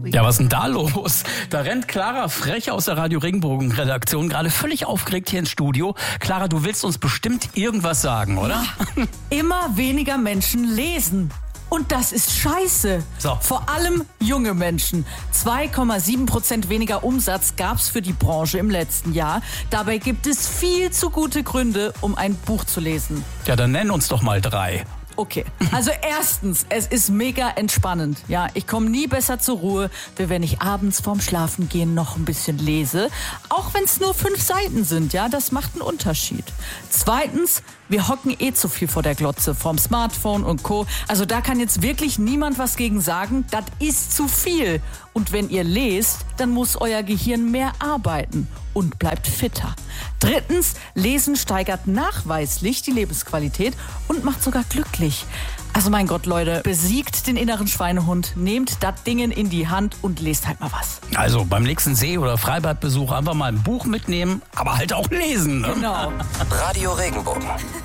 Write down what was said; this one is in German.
Ja, was ist denn da los? Da rennt Clara frech aus der Radio Regenbogen-Redaktion gerade völlig aufgeregt hier ins Studio. Clara, du willst uns bestimmt irgendwas sagen, oder? Ja. Immer weniger Menschen lesen. Und das ist scheiße. So. Vor allem junge Menschen. 2,7% weniger Umsatz gab's für die Branche im letzten Jahr. Dabei gibt es viel zu gute Gründe, um ein Buch zu lesen. Ja, dann nenn uns doch mal 3. Okay, also erstens, es ist mega entspannend. Ja, ich komme nie besser zur Ruhe, wie wenn ich abends vorm Schlafengehen noch ein bisschen lese. Auch wenn es nur 5 Seiten sind, ja, das macht einen Unterschied. Zweitens, wir hocken zu viel vor der Glotze, vorm Smartphone und Co. Also da kann jetzt wirklich niemand was gegen sagen, das ist zu viel. Und wenn ihr lest, dann muss euer Gehirn mehr arbeiten und bleibt fitter. Drittens, Lesen steigert nachweislich die Lebensqualität und macht sogar glücklich. Also mein Gott, Leute, besiegt den inneren Schweinehund, nehmt das Dingen in die Hand und lest halt mal was. Also beim nächsten See- oder Freibadbesuch einfach mal ein Buch mitnehmen, aber halt auch lesen. Ne? Genau. Radio Regenbogen.